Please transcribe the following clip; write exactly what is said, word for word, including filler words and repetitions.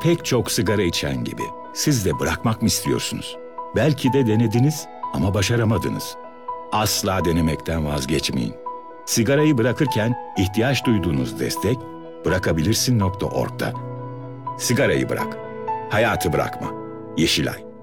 pek çok sigara içen gibi siz de bırakmak mı istiyorsunuz? Belki de denediniz ama başaramadınız. Asla denemekten vazgeçmeyin. Sigarayı bırakırken ihtiyaç duyduğunuz destek bırakabilirsin nokta org'da. Sigarayı bırak, hayatı bırakma. Yeşilay.